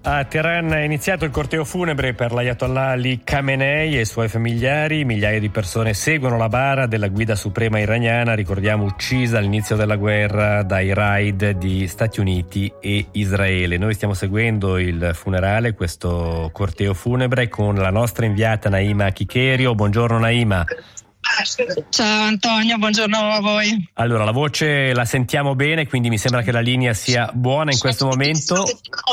A Teheran è iniziato il corteo funebre per l'Ayatollah Ali Khamenei e i suoi familiari. Migliaia di persone seguono la bara della guida suprema iraniana, ricordiamo uccisa all'inizio della guerra dai raid di Stati Uniti e Israele. Noi stiamo seguendo il funerale, questo corteo funebre, con la nostra inviata Naima Chicherio. Buongiorno Naima. Ciao Antonio, buongiorno a voi. Allora, la voce la sentiamo bene, quindi mi sembra che la linea sia buona in questo momento.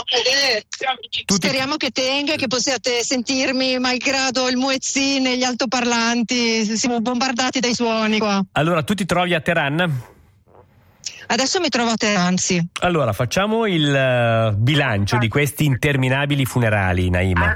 Speriamo che tenga, che possiate sentirmi malgrado il muezzin e gli altoparlanti. Siamo bombardati dai suoni qua. Allora, tu ti trovi a Teheran? Adesso mi trovo a Teheran, sì. Allora, facciamo il bilancio di questi interminabili funerali, Naima.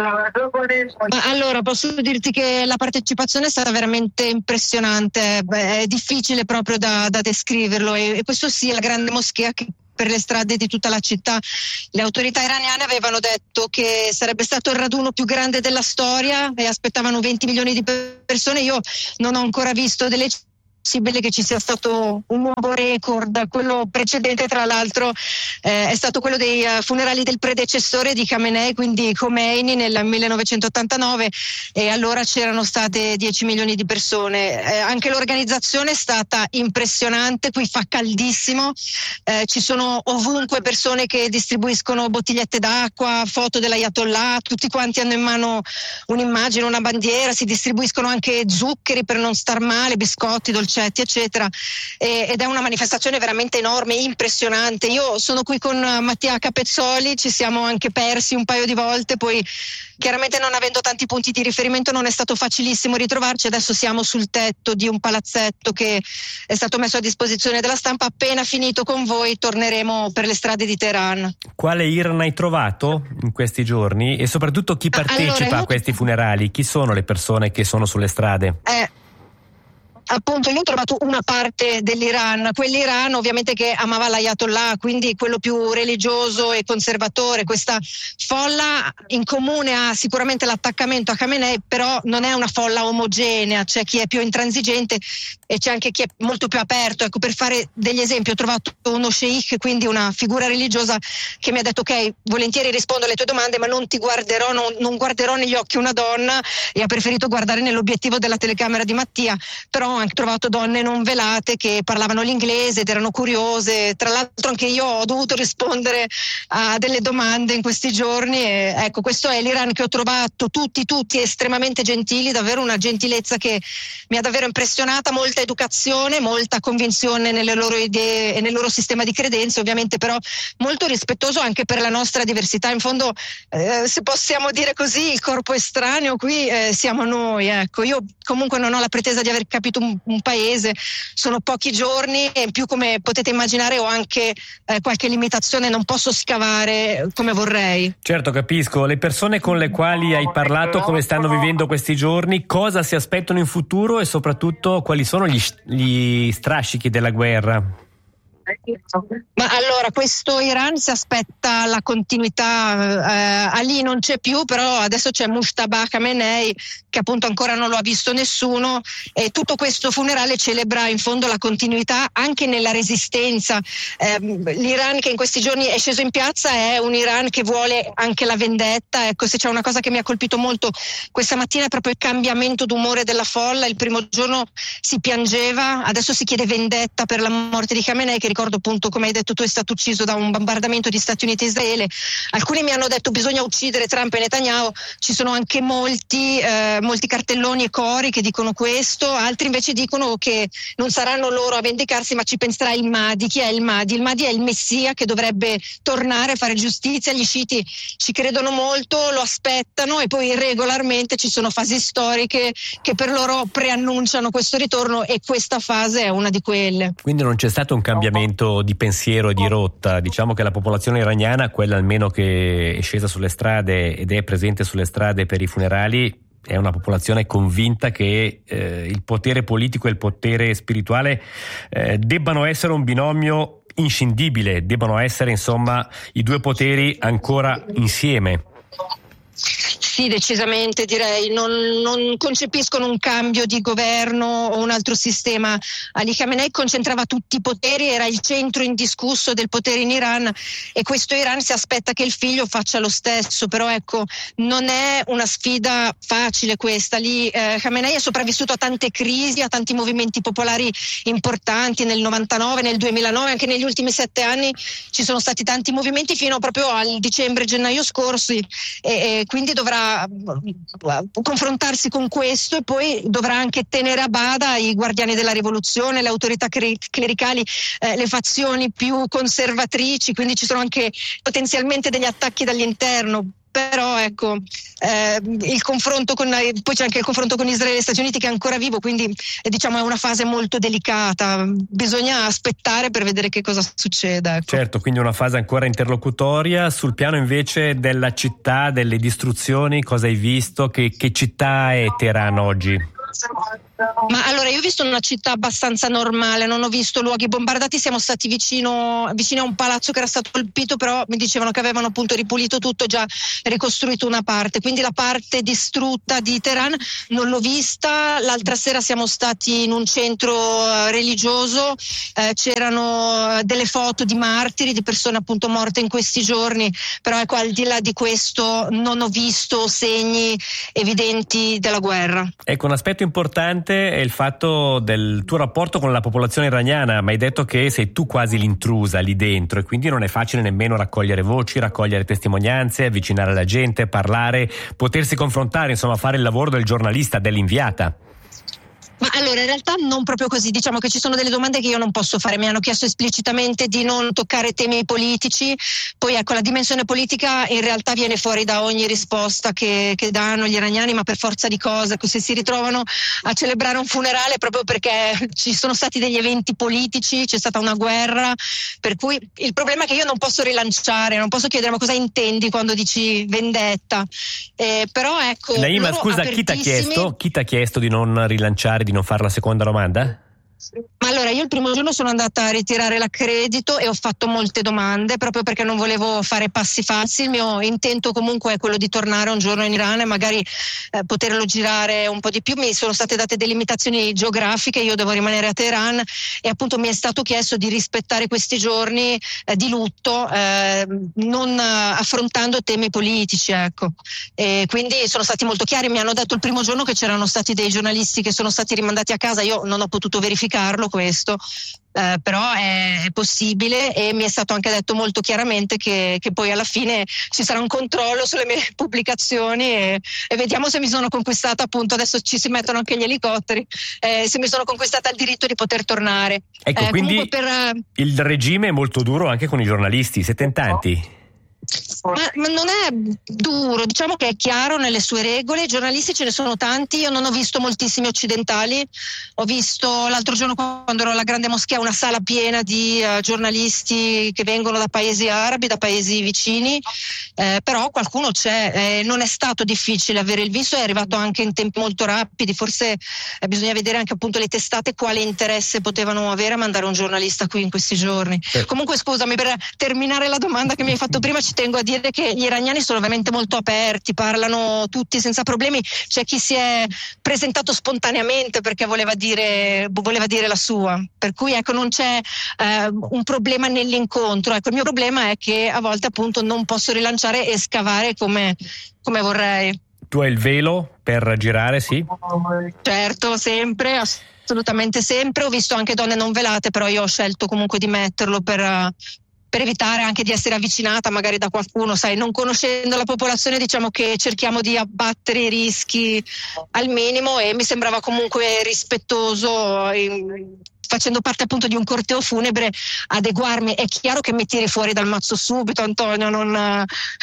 Allora, posso dirti che la partecipazione è stata veramente impressionante, è difficile proprio da descriverlo, e questo sì, la grande moschea che per le strade di tutta la città. Le autorità iraniane avevano detto che sarebbe stato il raduno più grande della storia e aspettavano 20 milioni di persone. Io non ho ancora visto delle possibile che ci sia stato un nuovo record. Quello precedente, tra l'altro, è stato quello dei funerali del predecessore di Khamenei, quindi Khomeini, nel 1989, e allora c'erano state 10 milioni di persone. Anche l'organizzazione è stata impressionante, qui fa caldissimo, ci sono ovunque persone che distribuiscono bottigliette d'acqua, foto dell'Ayatollah, tutti quanti hanno in mano un'immagine, una bandiera, si distribuiscono anche zuccheri per non star male, biscotti, dolcetti, eccetera, ed è una manifestazione veramente enorme, impressionante. Io sono qui con Mattia Capezzoli, ci siamo anche persi un paio di volte, poi chiaramente non avendo tanti punti di riferimento non è stato facilissimo ritrovarci. Adesso siamo sul tetto di un palazzetto che è stato messo a disposizione della stampa. Appena finito con voi torneremo per le strade di Teheran. Quale Iran hai trovato in questi giorni e soprattutto chi partecipa a questi funerali? Chi sono le persone che sono sulle strade? Appunto, io ho trovato una parte dell'Iran, quell'Iran ovviamente che amava l'Ayatollah, quindi quello più religioso e conservatore. Questa folla in comune ha sicuramente l'attaccamento a Khamenei, però non è una folla omogenea, c'è chi è più intransigente e c'è anche chi è molto più aperto. Ecco, per fare degli esempi, ho trovato uno sheikh, quindi una figura religiosa, che mi ha detto: ok, volentieri rispondo alle tue domande, ma non ti guarderò, non guarderò negli occhi una donna, e ha preferito guardare nell'obiettivo della telecamera di Mattia. Però ho anche trovato donne non velate che parlavano l'inglese ed erano curiose. Tra l'altro anche io ho dovuto rispondere a delle domande in questi giorni, e ecco, questo è l'Iran che ho trovato, tutti estremamente gentili, davvero una gentilezza che mi ha davvero impressionata, molta educazione, molta convinzione nelle loro idee e nel loro sistema di credenze, ovviamente, però molto rispettoso anche per la nostra diversità. In fondo, se possiamo dire così, il corpo estraneo qui siamo noi, ecco. Io comunque non ho la pretesa di aver capito un paese, sono pochi giorni e in più, come potete immaginare, ho anche qualche limitazione, non posso scavare come vorrei. Certo, capisco. Le persone con le quali hai parlato come stanno vivendo questi giorni, cosa si aspettano in futuro e soprattutto quali sono gli strascichi della guerra? Ma allora, questo Iran si aspetta la continuità. Ali non c'è più, però adesso c'è Mujtaba Khamenei, che appunto ancora non lo ha visto nessuno, e tutto questo funerale celebra in fondo la continuità anche nella resistenza. L'Iran che in questi giorni è sceso in piazza è un Iran che vuole anche la vendetta. Ecco, se c'è una cosa che mi ha colpito molto questa mattina è proprio il cambiamento d'umore della folla. Il primo giorno si piangeva, adesso si chiede vendetta per la morte di Khamenei, che ricordo appunto, come hai detto tu, è stato ucciso da un bombardamento di Stati Uniti e Israele. Alcuni mi hanno detto bisogna uccidere Trump e Netanyahu, ci sono anche molti cartelloni e cori che dicono questo, altri invece dicono che non saranno loro a vendicarsi, ma ci penserà il Mahdi. Chi è il Mahdi? Il Mahdi è il Messia che dovrebbe tornare a fare giustizia. Gli sciiti ci credono molto, lo aspettano, e poi regolarmente ci sono fasi storiche che per loro preannunciano questo ritorno, e questa fase è una di quelle. Quindi non c'è stato un cambiamento di pensiero e di rotta. Diciamo che la popolazione iraniana, quella almeno che è scesa sulle strade ed è presente sulle strade per i funerali, è una popolazione convinta che il potere politico e il potere spirituale debbano essere un binomio inscindibile, debbano essere insomma i due poteri ancora insieme. Sì, decisamente direi, non concepiscono un cambio di governo o un altro sistema. Ali Khamenei concentrava tutti i poteri, era il centro indiscusso del potere in Iran, e questo Iran si aspetta che il figlio faccia lo stesso, però ecco, non è una sfida facile questa. Lì Khamenei è sopravvissuto a tante crisi, a tanti movimenti popolari importanti nel 99, nel 2009, anche negli ultimi 7 anni ci sono stati tanti movimenti fino proprio al dicembre-gennaio scorsi, e quindi dovrà confrontarsi con questo, e poi dovrà anche tenere a bada i guardiani della rivoluzione, le autorità clericali, le fazioni più conservatrici, quindi ci sono anche potenzialmente degli attacchi dall'interno. Però ecco, il confronto poi c'è anche il confronto con Israele e Stati Uniti che è ancora vivo, quindi diciamo è una fase molto delicata, bisogna aspettare per vedere che cosa succede, ecco. Certo, quindi una fase ancora interlocutoria. Sul piano invece della città, delle distruzioni, cosa hai visto? Che città è Teheran oggi? Ma allora, io ho visto una città abbastanza normale, non ho visto luoghi bombardati, siamo stati vicino a un palazzo che era stato colpito, però mi dicevano che avevano appunto ripulito tutto e già ricostruito una parte, quindi la parte distrutta di Teheran non l'ho vista. L'altra sera siamo stati in un centro religioso, c'erano delle foto di martiri, di persone appunto morte in questi giorni, però ecco, al di là di questo non ho visto segni evidenti della guerra. Ecco, un aspetto importante è il fatto del tuo rapporto con la popolazione iraniana. Mi hai detto che sei tu quasi l'intrusa lì dentro, e quindi non è facile nemmeno raccogliere voci, raccogliere testimonianze, avvicinare la gente, parlare, potersi confrontare, insomma fare il lavoro del giornalista, dell'inviata. Ma allora, in realtà non proprio così, diciamo che ci sono delle domande che io non posso fare, mi hanno chiesto esplicitamente di non toccare temi politici, poi ecco, la dimensione politica in realtà viene fuori da ogni risposta che danno gli iraniani, ma per forza di cose, se si ritrovano a celebrare un funerale proprio perché ci sono stati degli eventi politici, c'è stata una guerra, per cui il problema è che io non posso rilanciare, non posso chiedere ma cosa intendi quando dici vendetta, però ecco, Naima, scusa, chi t'ha chiesto di non rilanciare, di non fare la seconda domanda? Ma allora, io il primo giorno sono andata a ritirare l'accredito e ho fatto molte domande proprio perché non volevo fare passi falsi. Il mio intento comunque è quello di tornare un giorno in Iran e magari poterlo girare un po' di più. Mi sono state date delle limitazioni geografiche, io devo rimanere a Teheran e appunto mi è stato chiesto di rispettare questi giorni di lutto, non affrontando temi politici, ecco. E quindi sono stati molto chiari, mi hanno detto il primo giorno che c'erano stati dei giornalisti che sono stati rimandati a casa, io non ho potuto verificarlo questo, però è possibile, e mi è stato anche detto molto chiaramente che poi alla fine ci sarà un controllo sulle mie pubblicazioni e vediamo se mi sono conquistata, appunto adesso ci si mettono anche gli elicotteri, se mi sono conquistata il diritto di poter tornare. Ecco, quindi il regime è molto duro anche con i giornalisti, siete in tanti? Ma non è duro, diciamo che è chiaro nelle sue regole, i giornalisti ce ne sono tanti, io non ho visto moltissimi occidentali, ho visto l'altro giorno quando ero alla Grande Moschea una sala piena di giornalisti che vengono da paesi arabi, da paesi vicini, però qualcuno c'è, non è stato difficile avere il visto, è arrivato anche in tempi molto rapidi, forse bisogna vedere anche appunto le testate quale interesse potevano avere a mandare un giornalista qui in questi giorni. Comunque scusami, per terminare la domanda che mi hai fatto prima, ci tengo a dire che gli iraniani sono veramente molto aperti, parlano tutti senza problemi, c'è chi si è presentato spontaneamente perché voleva dire la sua, per cui ecco non c'è un problema nell'incontro, ecco il mio problema è che a volte appunto non posso rilanciare e scavare come vorrei. Tu hai il velo per girare, sì? Certo, sempre, assolutamente sempre, ho visto anche donne non velate, però io ho scelto comunque di metterlo per evitare anche di essere avvicinata magari da qualcuno, sai, non conoscendo la popolazione diciamo che cerchiamo di abbattere i rischi al minimo e mi sembrava comunque rispettoso, facendo parte appunto di un corteo funebre, adeguarmi. È chiaro che mi tiri fuori dal mazzo subito, Antonio, non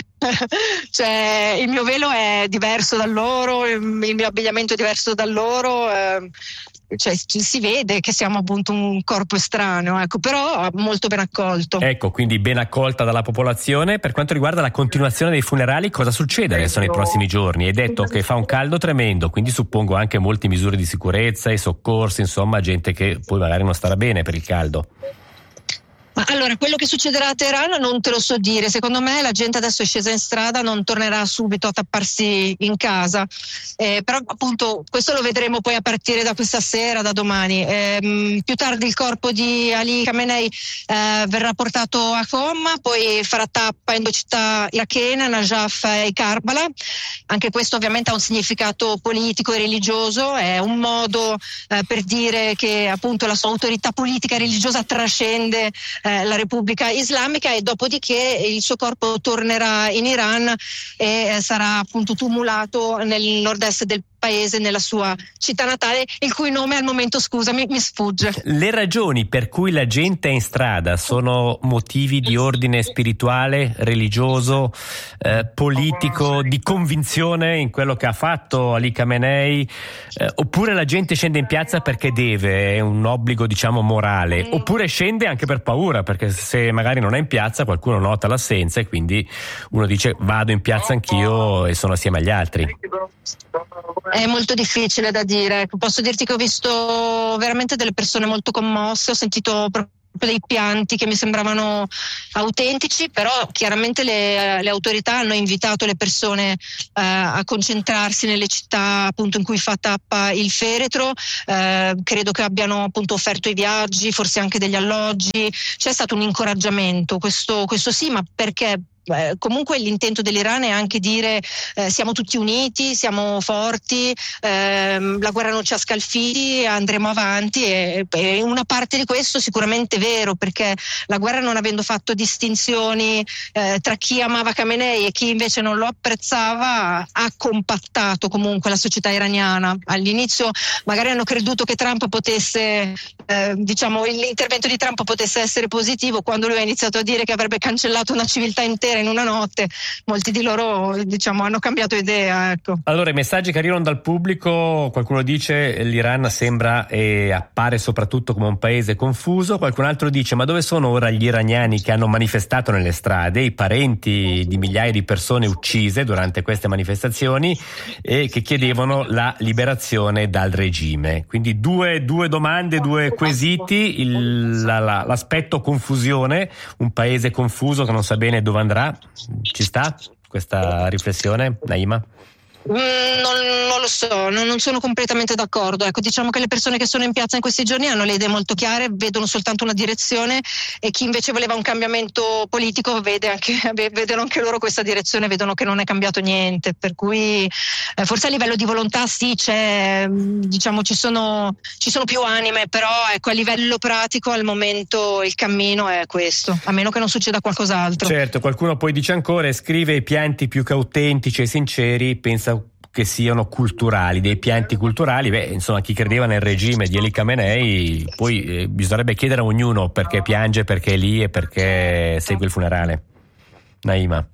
cioè il mio velo è diverso dal loro, il mio abbigliamento è diverso dal loro, cioè si vede che siamo appunto un corpo estraneo, ecco, però molto ben accolto. Ecco, quindi ben accolta dalla popolazione. Per quanto riguarda la continuazione dei funerali, cosa succede adesso nei prossimi giorni? Hai detto che fa un caldo tremendo, quindi suppongo anche molte misure di sicurezza e soccorsi, insomma gente che poi magari non starà bene per il caldo. Ma allora, quello che succederà a Teheran non te lo so dire. Secondo me la gente adesso è scesa in strada, non tornerà subito a tapparsi in casa, però appunto questo lo vedremo poi a partire da questa sera, da domani. Più tardi il corpo di Ali Khamenei verrà portato a Qom, poi farà tappa in due città irachene, Najaf e Karbala. Anche questo ovviamente ha un significato politico e religioso, è un modo per dire che appunto la sua autorità politica e religiosa trascende la Repubblica Islamica, e dopodiché il suo corpo tornerà in Iran e sarà appunto tumulato nel nord-est del paese, nella sua città natale, il cui nome al momento, scusami, mi sfugge. Le ragioni per cui la gente è in strada sono motivi di ordine spirituale, religioso, politico, di convinzione in quello che ha fatto Ali Khamenei, oppure la gente scende in piazza perché deve, è un obbligo diciamo morale, oppure scende anche per paura, perché se magari non è in piazza qualcuno nota l'assenza e quindi uno dice vado in piazza anch'io e sono assieme agli altri. È molto difficile da dire. Posso dirti che ho visto veramente delle persone molto commosse, ho sentito proprio dei pianti che mi sembravano autentici, però chiaramente le autorità hanno invitato le persone a concentrarsi nelle città appunto in cui fa tappa il feretro. Credo che abbiano appunto offerto i viaggi, forse anche degli alloggi. C'è stato un incoraggiamento, questo sì, ma perché? Comunque l'intento dell'Iran è anche dire siamo tutti uniti, siamo forti, la guerra non ci ha scalfiti, andremo avanti, e una parte di questo sicuramente è vero, perché la guerra, non avendo fatto distinzioni tra chi amava Khamenei e chi invece non lo apprezzava, ha compattato comunque la società iraniana. All'inizio magari hanno creduto che Trump potesse l'intervento di Trump potesse essere positivo. Quando lui ha iniziato a dire che avrebbe cancellato una civiltà intera in una notte, molti di loro hanno cambiato idea, ecco. Allora, i messaggi che arrivano dal pubblico, qualcuno dice l'Iran sembra e appare soprattutto come un paese confuso, qualcun altro dice ma dove sono ora gli iraniani che hanno manifestato nelle strade, i parenti di migliaia di persone uccise durante queste manifestazioni e che chiedevano la liberazione dal regime. Quindi due domande, due quesiti, l'aspetto confusione, un paese confuso che non sa bene dove andrà. Ci sta questa riflessione, Naima? Non lo so, non sono completamente d'accordo. Ecco, diciamo che le persone che sono in piazza in questi giorni hanno le idee molto chiare, vedono soltanto una direzione, e chi invece voleva un cambiamento politico vedono anche loro questa direzione, vedono che non è cambiato niente, per cui forse a livello di volontà sì c'è, ci sono più anime, però ecco, a livello pratico al momento il cammino è questo, a meno che non succeda qualcos'altro. Certo, qualcuno poi dice ancora e scrive i pianti più che autentici e sinceri pensa che siano culturali, dei pianti culturali. Insomma, chi credeva nel regime di Ali Khamenei, poi bisognerebbe chiedere a ognuno perché piange, perché è lì e perché segue il funerale. Naima.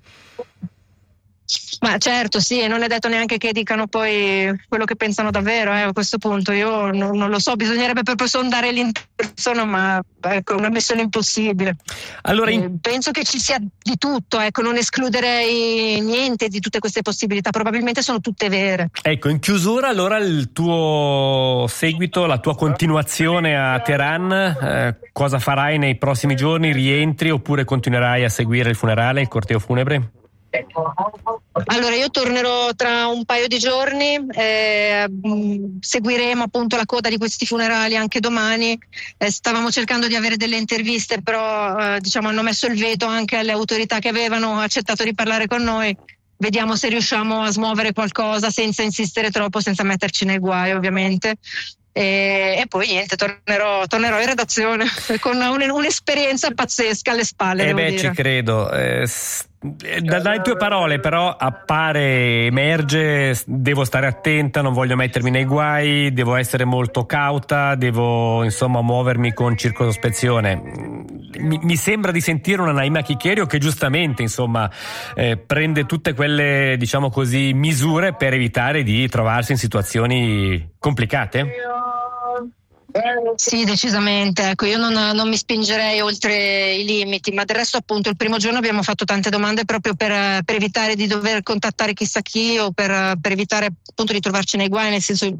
Ma certo, sì, e non è detto neanche che dicano poi quello che pensano davvero, a questo punto io non lo so, bisognerebbe proprio sondare l'interno, ma ecco, è una missione impossibile. Allora, penso che ci sia di tutto, ecco, non escluderei niente di tutte queste possibilità, probabilmente sono tutte vere. Ecco, in chiusura allora il tuo seguito, la tua continuazione a Teheran, cosa farai nei prossimi giorni? Rientri oppure continuerai a seguire il funerale, il corteo funebre? Allora, io tornerò tra un paio di giorni, seguiremo appunto la coda di questi funerali anche domani. Stavamo cercando di avere delle interviste, però hanno messo il veto anche alle autorità che avevano accettato di parlare con noi. Vediamo se riusciamo a smuovere qualcosa senza insistere troppo, senza metterci nei guai ovviamente. E poi niente, tornerò in redazione con un'esperienza pazzesca alle spalle. Devo dire. Ci credo. Dalle tue parole però emerge, devo stare attenta, non voglio mettermi nei guai, devo essere molto cauta, devo insomma muovermi con circospezione. Mi sembra di sentire una Naima Kikerio che giustamente insomma prende tutte quelle, diciamo così, misure per evitare di trovarsi in situazioni complicate. Sì, decisamente. Ecco, io non mi spingerei oltre i limiti, ma del resto appunto il primo giorno abbiamo fatto tante domande proprio per evitare di dover contattare chissà chi o per evitare appunto di trovarci nei guai, nel senso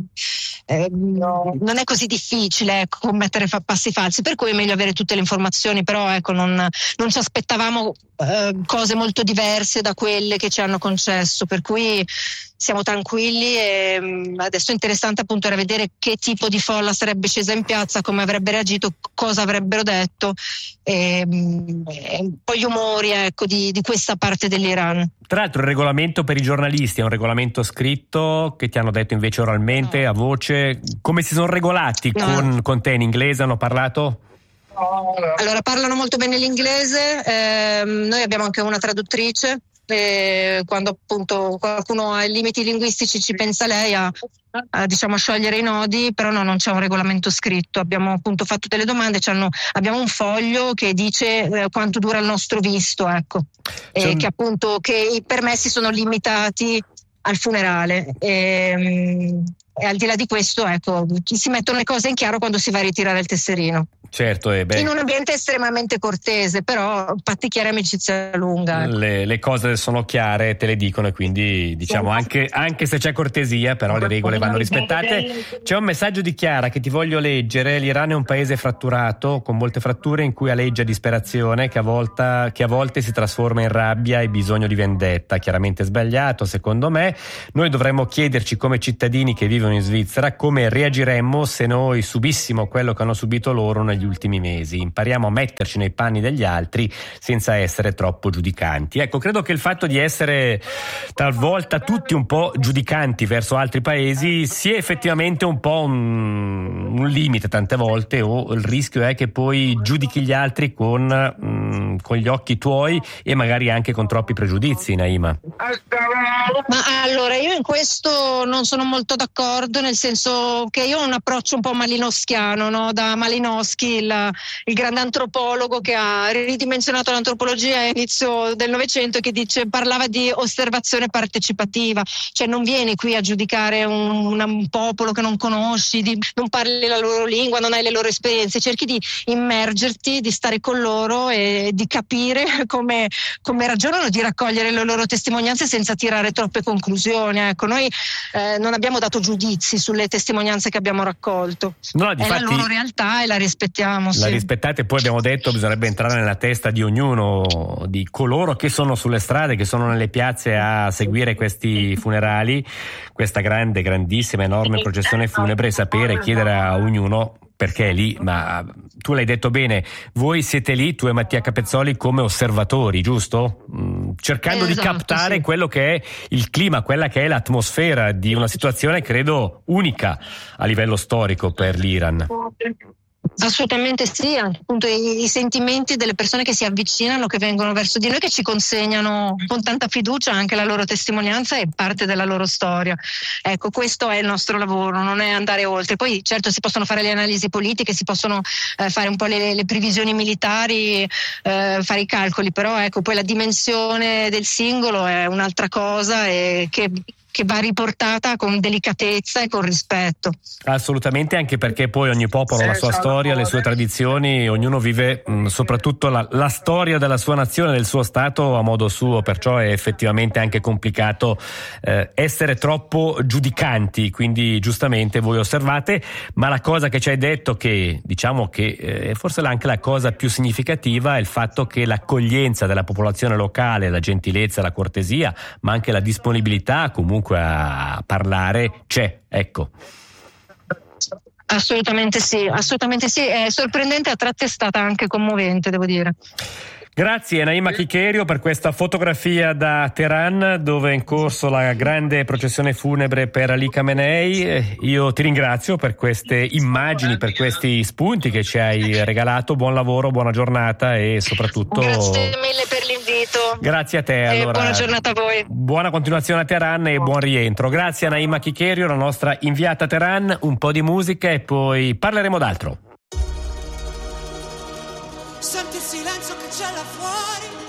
non è così difficile, ecco, commettere passi falsi, per cui è meglio avere tutte le informazioni, però ecco non ci aspettavamo cose molto diverse da quelle che ci hanno concesso, per cui siamo tranquilli e adesso è interessante appunto era vedere che tipo di folla sarebbe scesa in piazza, come avrebbe reagito, cosa avrebbero detto e poi gli umori, ecco, di questa parte dell'Iran. Tra l'altro il regolamento per i giornalisti è un regolamento scritto che ti hanno detto invece oralmente, a voce? Come si sono regolati con te in inglese? Hanno parlato? Allora parlano molto bene l'inglese, noi abbiamo anche una traduttrice. Quando appunto qualcuno ha i limiti linguistici ci pensa lei a diciamo a sciogliere i nodi, però no, non c'è un regolamento scritto. Abbiamo appunto fatto delle domande, abbiamo un foglio che dice quanto dura il nostro visto, ecco, che appunto che i permessi sono limitati al funerale e al di là di questo, ecco, si mettono le cose in chiaro quando si va a ritirare il tesserino. Certo, in un ambiente estremamente cortese, però patti chiari, amicizia lunga. Le cose sono chiare, te le dicono, e quindi diciamo anche se c'è cortesia, però le regole vanno rispettate. C'è un messaggio di Chiara che ti voglio leggere. L'Iran è un paese fratturato, con molte fratture, in cui aleggia disperazione che a volte si trasforma in rabbia e bisogno di vendetta. Chiaramente sbagliato, secondo me. Noi dovremmo chiederci, come cittadini che vivono in Svizzera, come reagiremmo se noi subissimo quello che hanno subito loro negli ultimi mesi. Impariamo a metterci nei panni degli altri senza essere troppo giudicanti. Ecco, credo che il fatto di essere talvolta tutti un po' giudicanti verso altri paesi sia effettivamente un po' un limite tante volte, o il rischio è che poi giudichi gli altri con gli occhi tuoi e magari anche con troppi pregiudizi, Naima. Ma allora io in questo non sono molto d'accordo, nel senso che io ho un approccio un po' malinowskiano, no? Da Malinowski, il grande antropologo che ha ridimensionato l'antropologia all'inizio del Novecento, che parlava di osservazione partecipativa, cioè non vieni qui a giudicare un popolo che non conosci, non parli la loro lingua, non hai le loro esperienze, cerchi di immergerti, di stare con loro e di capire come ragionano, di raccogliere le loro testimonianze senza tirare troppe conclusioni. Ecco, noi non abbiamo dato giudizi sulle testimonianze che abbiamo raccolto, no, è la loro realtà e la rispettiamo. La rispettate, poi abbiamo detto bisognerebbe entrare nella testa di ognuno, di coloro che sono sulle strade, che sono nelle piazze a seguire questi funerali, questa grandissima, enorme processione funebre, sapere, chiedere a ognuno perché è lì. Ma tu l'hai detto bene, voi siete lì, tu e Mattia Capezzoli, come osservatori, giusto? Cercando di captare quello che è il clima, quella che è l'atmosfera di una situazione credo unica a livello storico per l'Iran. Assolutamente sì, appunto i sentimenti delle persone che si avvicinano, che vengono verso di noi, che ci consegnano con tanta fiducia anche la loro testimonianza e parte della loro storia. Ecco, questo è il nostro lavoro, non è andare oltre. Poi certo si possono fare le analisi politiche, si possono fare un po' le previsioni militari, fare i calcoli, però ecco, poi la dimensione del singolo è un'altra cosa e che va riportata con delicatezza e con rispetto. Assolutamente, anche perché poi ogni popolo ha la sua storia, le sue tradizioni, ognuno vive soprattutto la storia della sua nazione, del suo stato a modo suo, perciò è effettivamente anche complicato essere troppo giudicanti, quindi giustamente voi osservate, ma la cosa che ci hai detto, che diciamo che è forse anche la cosa più significativa, è il fatto che l'accoglienza della popolazione locale, la gentilezza, la cortesia, ma anche la disponibilità comunque a parlare c'è, ecco. Assolutamente sì, è sorprendente, a tratti è stata anche commovente, devo dire. Grazie Naima Chiccherio per questa fotografia da Teheran, dove è in corso la grande processione funebre per Ali Khamenei. Io ti ringrazio per queste immagini, per questi spunti che ci hai regalato. Buon lavoro, buona giornata e soprattutto grazie mille per l'invito. Grazie a te. Allora, buona giornata a voi. Buona continuazione a Teheran e buon rientro. Grazie a Naima Chiccherio, la nostra inviata a Teheran. Un po' di musica e poi parleremo d'altro. Senti il silenzio che c'è là fuori,